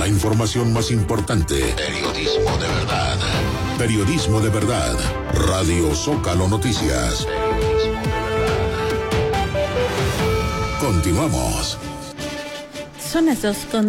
La información más importante. Periodismo de verdad. Periodismo de verdad. Radio Zócalo Noticias. Continuamos. Son las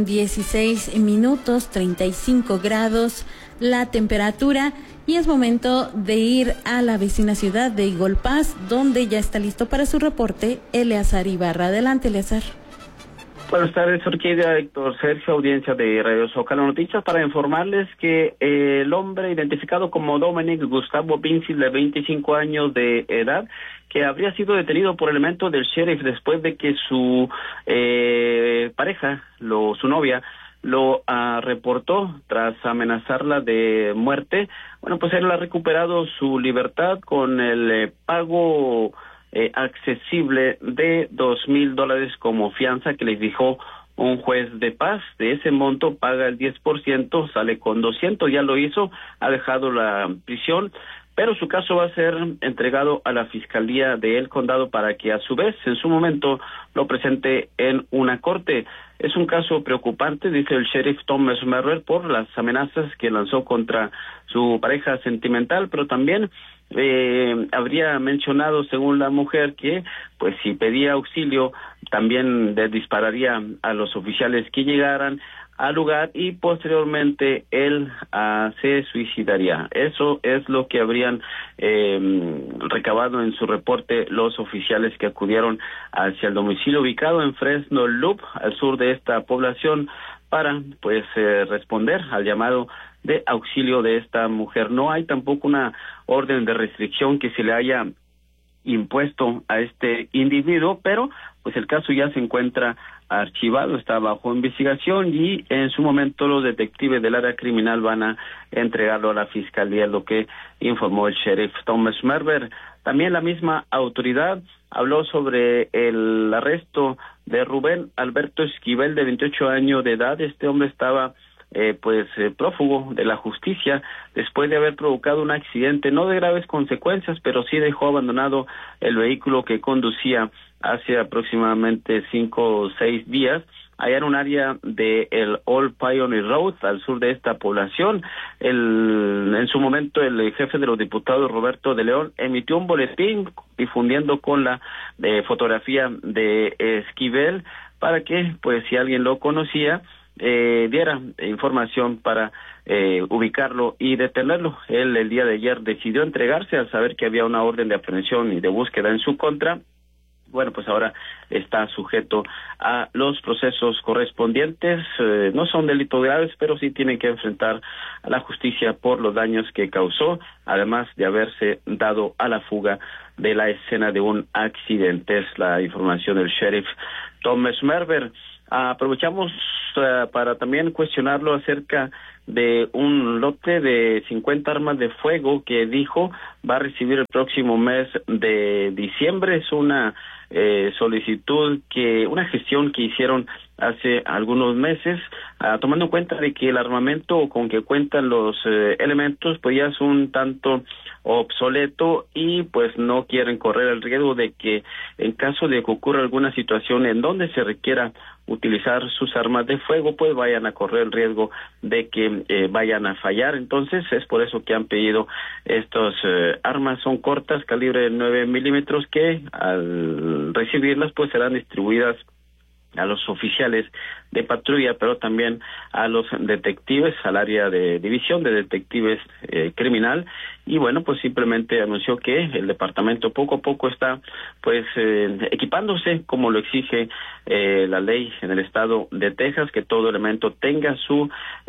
2:16, 35 grados la temperatura, y es momento de ir a la vecina ciudad de Eagle Pass, donde ya está listo para su reporte Eleazar Ibarra. Adelante, Eleazar. Buenas tardes, Orquídea, Héctor Sergio, audiencia de Radio Zócalo Noticias, para informarles que el hombre identificado como Dominic Gustavo Vinci, de 25 años de edad, que habría sido detenido por elementos del sheriff después de que su pareja, su novia, lo reportó tras amenazarla de muerte. Bueno, pues él ha recuperado su libertad con el pago accesible de $2,000 como fianza que le fijó un juez de paz. De ese monto paga el 10%, sale con 200, ya lo hizo, ha dejado la prisión, pero su caso va a ser entregado a la Fiscalía del Condado para que a su vez, en su momento, lo presente en una corte. Es un caso preocupante, dice el sheriff Thomas Merver, por las amenazas que lanzó contra su pareja sentimental, pero también habría mencionado, según la mujer, que pues si pedía auxilio también le dispararía a los oficiales que llegaran al lugar y posteriormente él se suicidaría. Eso es lo que habrían recabado en su reporte los oficiales que acudieron hacia el domicilio ubicado en Fresno Loop, al sur de esta población, para pues responder al llamado de auxilio de esta mujer. No hay tampoco una orden de restricción que se le haya impuesto a este individuo, pero pues el caso ya se encuentra archivado, está bajo investigación y en su momento los detectives del área criminal van a entregarlo a la fiscalía, lo que informó el sheriff Thomas Merver. También la misma autoridad habló sobre el arresto de Rubén Alberto Esquivel, de 28 años de edad. Este hombre estaba prófugo de la justicia después de haber provocado un accidente no de graves consecuencias, pero sí dejó abandonado el vehículo que conducía hace aproximadamente 5 o 6 días allá en un área de el Old Pioneer Road, al sur de esta población. En su momento el jefe de los diputados, Roberto de León, emitió un boletín difundiendo con la fotografía de Esquivel para que, pues, si alguien lo conocía, diera información para ubicarlo y detenerlo. Él el día de ayer decidió entregarse al saber que había una orden de aprehensión y de búsqueda en su contra. Bueno, pues ahora está sujeto a los procesos correspondientes. No son delitos graves, pero sí tienen que enfrentar a la justicia por los daños que causó, además de haberse dado a la fuga de la escena de un accidente. Es la información del sheriff Thomas Merver. Aprovechamos para también cuestionarlo acerca de un lote de 50 armas de fuego que dijo va a recibir el próximo mes de diciembre. Es una solicitud, una gestión que hicieron hace algunos meses, tomando en cuenta de que el armamento con que cuentan los elementos pues ya es un tanto obsoleto y pues no quieren correr el riesgo de que en caso de que ocurra alguna situación en donde se requiera utilizar sus armas de fuego, pues vayan a correr el riesgo de que vayan a fallar. Entonces es por eso que han pedido estas armas. Son cortas, calibre 9 milímetros, que al recibirlas pues serán distribuidas a los oficiales de patrulla, pero también a los detectives, al área de división de detectives criminal. Y bueno, pues simplemente anunció que el departamento poco a poco está pues equipándose como lo exige la ley en el estado de Texas, que todo elemento tenga su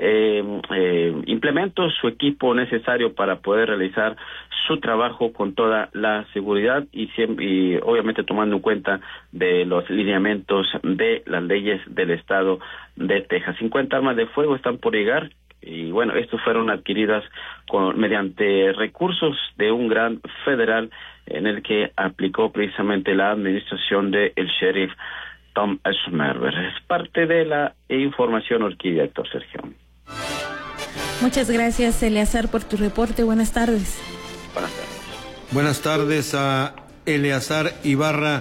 implemento, su equipo necesario para poder realizar su trabajo con toda la seguridad y obviamente tomando en cuenta de los lineamientos de las leyes del estado de Texas. 50 armas de fuego están por llegar y bueno, estos fueron adquiridas mediante recursos de un gran federal en el que aplicó precisamente la administración del sheriff Tom Schmerber. Es parte de la información, Orquídea, Héctor Sergio. Muchas gracias, Eleazar, por tu reporte. Buenas tardes. Buenas tardes. Buenas tardes a Eleazar Ibarra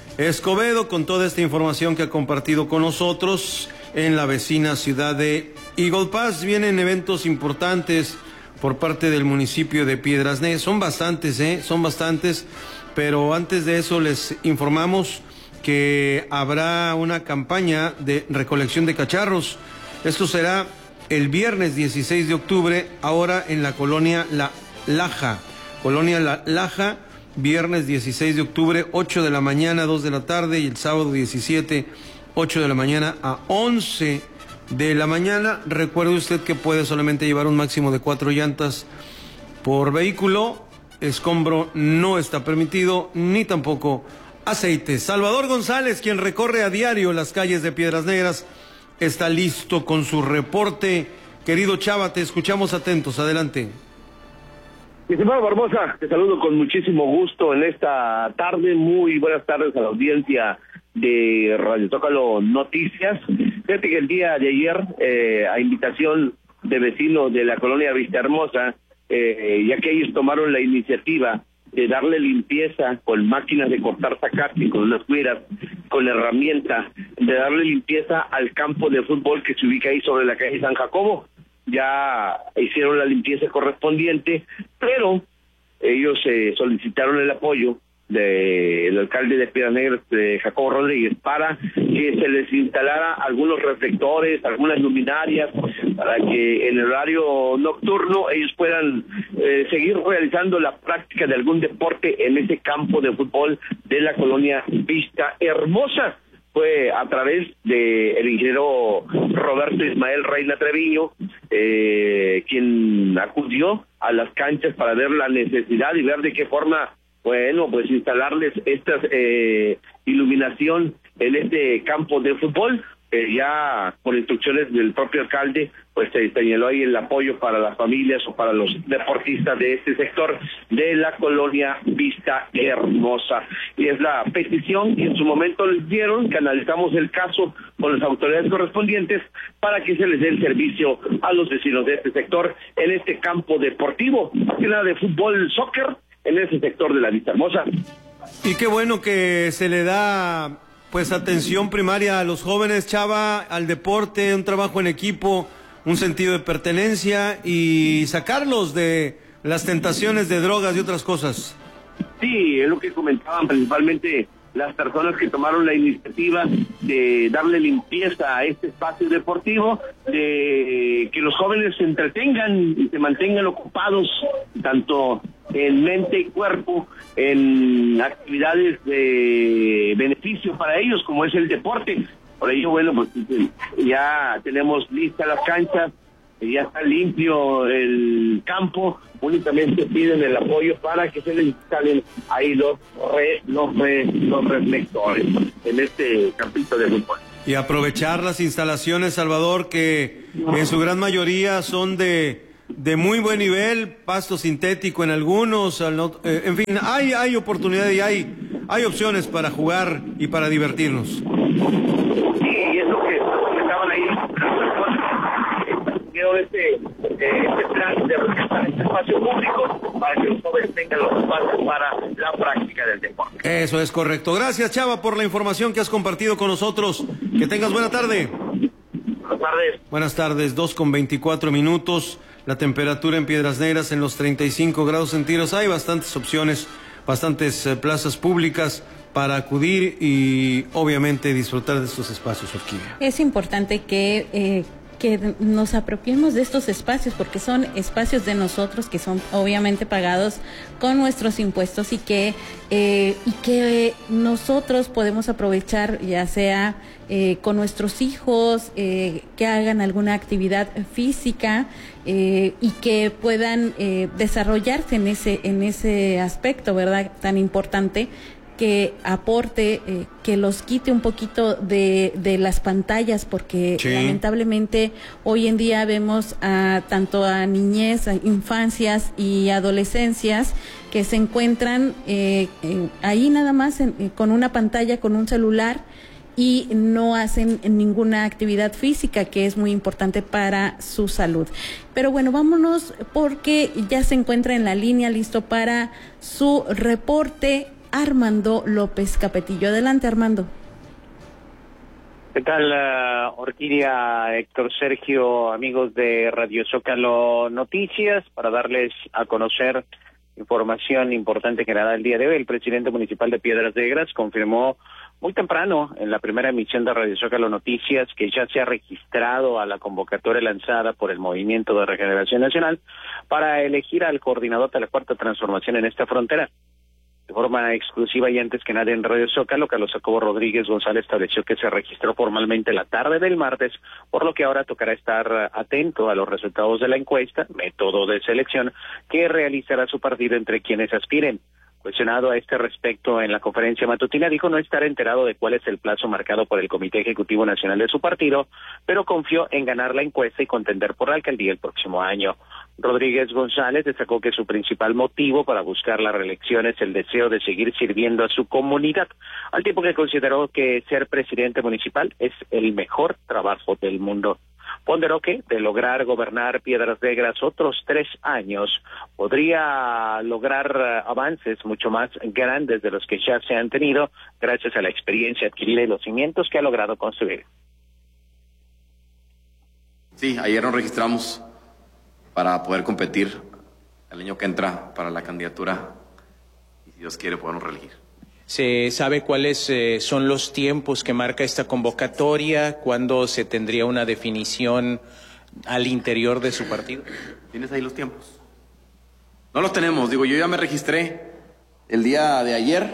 Escobedo con toda esta información que ha compartido con nosotros en la vecina ciudad de Eagle Pass vienen eventos importantes por parte del municipio de Piedras Negras. Son bastantes, pero antes de eso les informamos que habrá una campaña de recolección de cacharros. Esto será el viernes 16 de octubre, ahora en la colonia La Laja. Colonia La Laja, viernes 16 de octubre, 8 de la mañana, 2 de la tarde, y el sábado 17, 8 de la mañana a 11 de la mañana. Recuerde usted que puede solamente llevar un máximo de 4 llantas por vehículo. Escombro no está permitido, ni tampoco aceite. Salvador González, quien recorre a diario las calles de Piedras Negras, está listo con su reporte. Querido Chava, te escuchamos atentos. Adelante. Estimado Barbosa, te saludo con muchísimo gusto en esta tarde. Muy buenas tardes a la audiencia de Radio Zócalo Noticias. Fíjate que el día de ayer, a invitación de vecinos de la colonia Vistahermosa, ya que ellos tomaron la iniciativa de darle limpieza con máquinas de cortar zacate, con unas cueras, con la herramienta, de darle limpieza al campo de fútbol que se ubica ahí sobre la calle San Jacobo. Ya hicieron la limpieza correspondiente, pero ellos solicitaron el apoyo del alcalde de Piedras Negras, Jacobo Rodríguez, para que se les instalara algunos reflectores, algunas luminarias, para que en el horario nocturno ellos puedan seguir realizando la práctica de algún deporte en ese campo de fútbol de la colonia Vistahermosa. Fue a través del ingeniero Roberto Ismael Reina Treviño, quien acudió a las canchas para ver la necesidad y ver de qué forma, bueno, pues instalarles esta iluminación en este campo de fútbol. Ya por instrucciones del propio alcalde, pues se señaló ahí el apoyo para las familias o para los deportistas de este sector de la colonia Vistahermosa. Y es la petición que en su momento les dieron, que analizamos el caso con las autoridades correspondientes para que se les dé el servicio a los vecinos de este sector en este campo deportivo, más que nada de fútbol, soccer, en ese sector de la Vistahermosa. Y qué bueno que se le da pues atención primaria a los jóvenes, Chava, al deporte, un trabajo en equipo, un sentido de pertenencia y sacarlos de las tentaciones de drogas y otras cosas. Sí, es lo que comentaban principalmente las personas que tomaron la iniciativa de darle limpieza a este espacio deportivo, de que los jóvenes se entretengan y se mantengan ocupados tanto en mente y cuerpo, en actividades de beneficio para ellos, como es el deporte. Por ello, bueno, pues ya tenemos listas las canchas, ya está limpio el campo, únicamente piden el apoyo para que se les instalen ahí los reflectores en este campito de fútbol. Y aprovechar las instalaciones, Salvador, que en su gran mayoría son de muy buen nivel, pasto sintético en algunos, en fin, hay oportunidad y hay opciones para jugar y para divertirnos. Sí, y es lo que estaban ahí, este plan de rescatar este espacio público para que los jóvenes tengan los espacios para la práctica del deporte. Eso es correcto. Gracias, Chava, por la información que has compartido con nosotros. Que tengas buena tarde. Buenas tardes. Buenas tardes, 2:24. La temperatura en Piedras Negras en los 35 grados centígrados. Hay bastantes opciones, bastantes plazas públicas para acudir y obviamente disfrutar de estos espacios, Orquídea. Es importante que nos apropiemos de estos espacios porque son espacios de nosotros que son obviamente pagados con nuestros impuestos y que nosotros podemos aprovechar, ya sea con nuestros hijos, que hagan alguna actividad física y que puedan desarrollarse en ese aspecto, ¿verdad? Tan importante, que aporte, que los quite un poquito de las pantallas, porque sí, lamentablemente hoy en día vemos tanto a niñez, a infancias y adolescencias que se encuentran ahí nada más con una pantalla, con un celular, y no hacen ninguna actividad física, que es muy importante para su salud. Pero bueno, vámonos porque ya se encuentra en la línea listo para su reporte Armando López Capetillo. Adelante, Armando. ¿Qué tal, Orquídea, Héctor Sergio, amigos de Radio Zócalo Noticias? Para darles a conocer información importante que dará el día de hoy, el presidente municipal de Piedras Negras confirmó muy temprano en la primera emisión de Radio Zócalo Noticias que ya se ha registrado a la convocatoria lanzada por el Movimiento de Regeneración Nacional para elegir al coordinador de la Cuarta Transformación en esta frontera. De forma exclusiva y antes que nada en Radio Zócalo, Carlos Jacobo Rodríguez González estableció que se registró formalmente la tarde del martes, por lo que ahora tocará estar atento a los resultados de la encuesta, método de selección, que realizará su partido entre quienes aspiren. Cuestionado a este respecto en la conferencia matutina, dijo no estar enterado de cuál es el plazo marcado por el Comité Ejecutivo Nacional de su partido, pero confió en ganar la encuesta y contender por la alcaldía el próximo año. Rodríguez González destacó que su principal motivo para buscar la reelección es el deseo de seguir sirviendo a su comunidad, al tiempo que consideró que ser presidente municipal es el mejor trabajo del mundo. Ponderó que, de lograr gobernar Piedras Negras otros 3 años, podría lograr avances mucho más grandes de los que ya se han tenido gracias a la experiencia adquirida y los cimientos que ha logrado construir. Sí, ayer nos registramos para poder competir el año que entra para la candidatura y, si Dios quiere, podernos reelegir. ¿Se sabe cuáles son los tiempos que marca esta convocatoria? ¿Cuándo se tendría una definición al interior de su partido? ¿Tienes ahí los tiempos? No los tenemos. Digo, yo ya me registré el día de ayer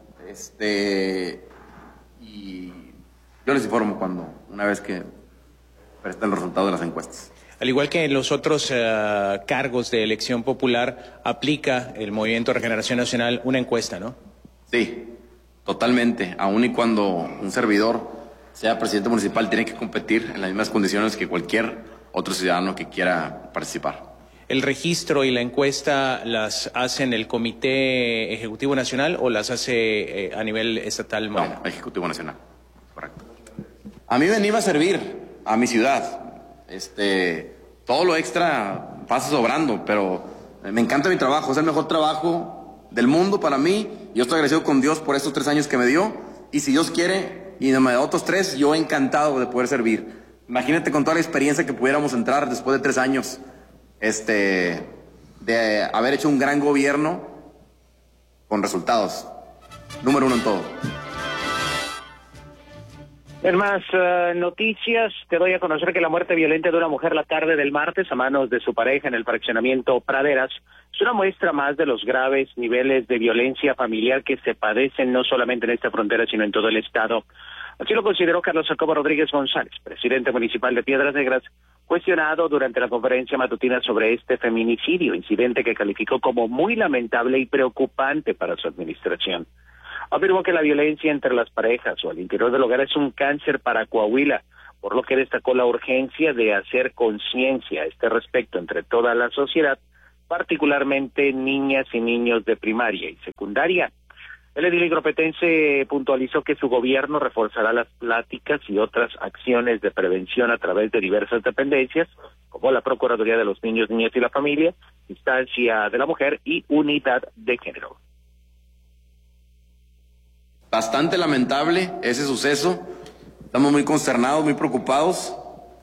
y yo les informo una vez que presten los resultados de las encuestas. Al igual que en los otros cargos de elección popular, aplica el Movimiento de Regeneración Nacional una encuesta, ¿no? Sí, totalmente. Aun y cuando un servidor sea presidente municipal, tiene que competir en las mismas condiciones que cualquier otro ciudadano que quiera participar. ¿El registro y la encuesta las hacen el Comité Ejecutivo Nacional o las hace a nivel estatal? No, Ejecutivo Nacional, correcto. A mí venía a servir a mi ciudad. Todo lo extra pasa sobrando, pero me encanta mi trabajo, es el mejor trabajo del mundo para mí. Yo estoy agradecido con Dios por estos 3 años que me dio, y si Dios quiere y me da otros 3, yo encantado de poder servir. Imagínate con toda la experiencia que pudiéramos entrar después de 3 años de haber hecho un gran gobierno con resultados número 1 en todo. En más noticias, te doy a conocer que la muerte violenta de una mujer la tarde del martes a manos de su pareja en el fraccionamiento Praderas es una muestra más de los graves niveles de violencia familiar que se padecen no solamente en esta frontera, sino en todo el estado. Así lo consideró Carlos Jacobo Rodríguez González, presidente municipal de Piedras Negras, cuestionado durante la conferencia matutina sobre este feminicidio, incidente que calificó como muy lamentable y preocupante para su administración. Afirmó que la violencia entre las parejas o al interior del hogar es un cáncer para Coahuila, por lo que destacó la urgencia de hacer conciencia a este respecto entre toda la sociedad, particularmente niñas y niños de primaria y secundaria. El edil igropetense puntualizó que su gobierno reforzará las pláticas y otras acciones de prevención a través de diversas dependencias, como la Procuraduría de los Niños, Niñas y la Familia, Instancia de la Mujer y Unidad de Género. Bastante lamentable ese suceso. Estamos muy consternados, muy preocupados.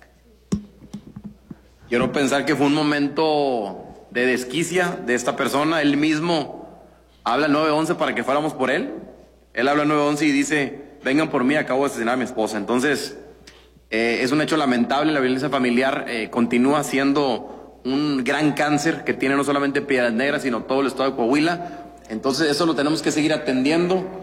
Quiero pensar que fue un momento de desquicia de esta persona. Él mismo habla al 911 para que fuéramos por él. Él habla al 911 y dice, vengan por mí, acabo de asesinar a mi esposa. Entonces, es un hecho lamentable. La violencia familiar continúa siendo un gran cáncer que tiene no solamente Piedras Negras, sino todo el estado de Coahuila. Entonces, eso lo tenemos que seguir atendiendo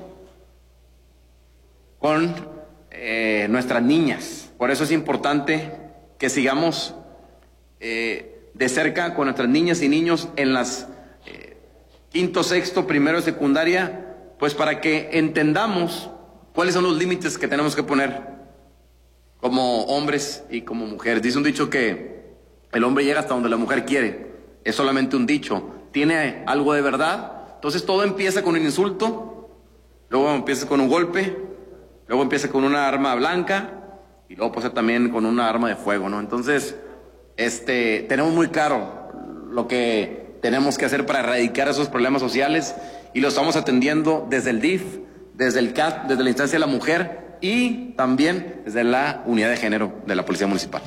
con nuestras niñas. Por eso es importante que sigamos de cerca con nuestras niñas y niños en las quinto, sexto, primero de secundaria, pues para que entendamos cuáles son los límites que tenemos que poner como hombres y como mujeres. Dice un dicho que el hombre llega hasta donde la mujer quiere. Es solamente un dicho. Tiene algo de verdad. Entonces todo empieza con un insulto, luego empieza con un golpe, luego empieza con una arma blanca y luego pasa también con una arma de fuego, ¿no? Entonces, tenemos muy claro lo que tenemos que hacer para erradicar esos problemas sociales y lo estamos atendiendo desde el DIF, desde el CAT, desde la instancia de la mujer y también desde la unidad de género de la Policía Municipal.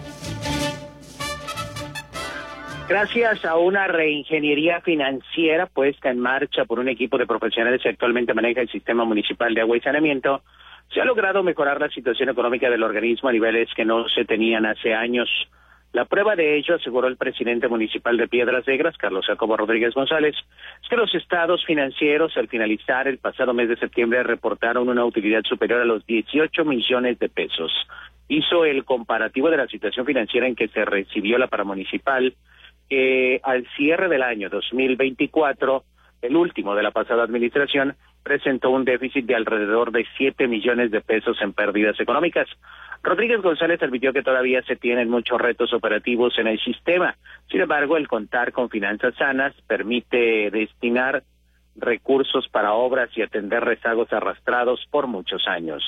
Gracias a una reingeniería financiera puesta en marcha por un equipo de profesionales que actualmente maneja el sistema municipal de agua y saneamiento, se ha logrado mejorar la situación económica del organismo a niveles que no se tenían hace años. La prueba de ello, aseguró el presidente municipal de Piedras Negras, Carlos Jacobo Rodríguez González, es que los estados financieros al finalizar el pasado mes de septiembre reportaron una utilidad superior a los 18 millones de pesos. Hizo el comparativo de la situación financiera en que se recibió la paramunicipal, que al cierre del año 2024, el último de la pasada administración, presentó un déficit de alrededor de 7 millones de pesos en pérdidas económicas. Rodríguez González admitió que todavía se tienen muchos retos operativos en el sistema. Sin embargo, el contar con finanzas sanas permite destinar recursos para obras y atender rezagos arrastrados por muchos años.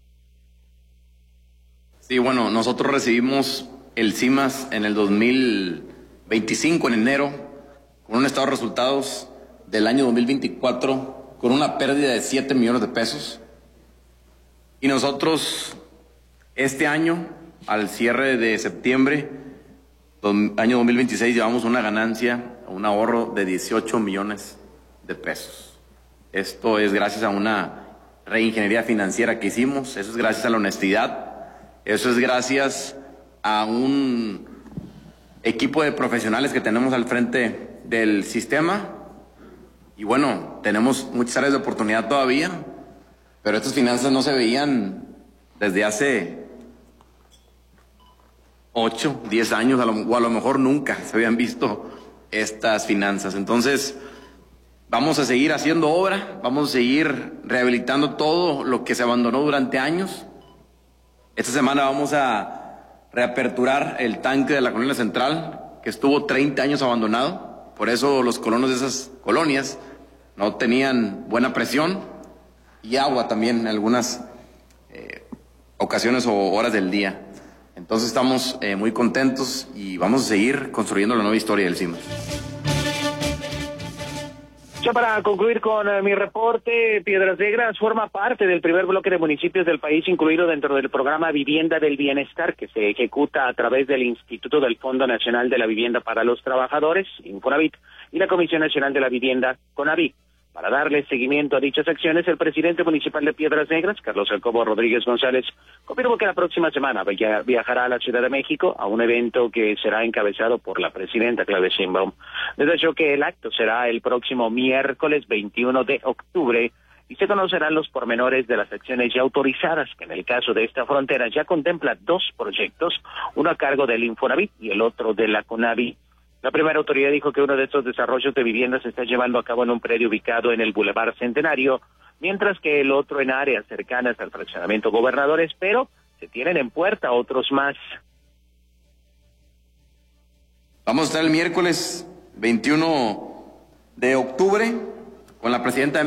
Sí, bueno, nosotros recibimos el CIMAS en el 2025, en enero, con un estado de resultados del año 2024 con una pérdida de 7 millones de pesos. Y nosotros, este año, al cierre de septiembre, año 2026, llevamos una ganancia, un ahorro de 18 millones de pesos. Esto es gracias a una reingeniería financiera que hicimos, eso es gracias a la honestidad, eso es gracias a un equipo de profesionales que tenemos al frente del sistema. Y bueno, tenemos muchas áreas de oportunidad todavía, pero estas finanzas no se veían desde hace 8, 10 años, o a lo mejor nunca se habían visto estas finanzas. Entonces, vamos a seguir haciendo obra, vamos a seguir rehabilitando todo lo que se abandonó durante años. Esta semana vamos a reaperturar el tanque de la colonia central, que estuvo 30 años abandonado. Por eso los colonos de esas colonias no tenían buena presión y agua también en algunas ocasiones o horas del día. Entonces estamos muy contentos y vamos a seguir construyendo la nueva historia del CIMAS. Ya para concluir con mi reporte, Piedras Negras forma parte del primer bloque de municipios del país incluido dentro del programa Vivienda del Bienestar, que se ejecuta a través del Instituto del Fondo Nacional de la Vivienda para los Trabajadores, Infonavit, y la Comisión Nacional de la Vivienda, CONAVI. Para darle seguimiento a dichas acciones, el presidente municipal de Piedras Negras, Carlos Jacobo Rodríguez González, confirmó que la próxima semana viajará a la Ciudad de México a un evento que será encabezado por la presidenta Claudia Sheinbaum. Desde que el acto será el próximo miércoles 21 de octubre y se conocerán los pormenores de las acciones ya autorizadas, que en el caso de esta frontera ya contempla 2 proyectos, uno a cargo del Infonavit y el otro de la CONAVI. La primera autoridad dijo que uno de estos desarrollos de viviendas se está llevando a cabo en un predio ubicado en el Boulevard Centenario, mientras que el otro en áreas cercanas al fraccionamiento Gobernadores, pero se tienen en puerta otros más. Vamos a estar el miércoles 21 de octubre con la presidenta de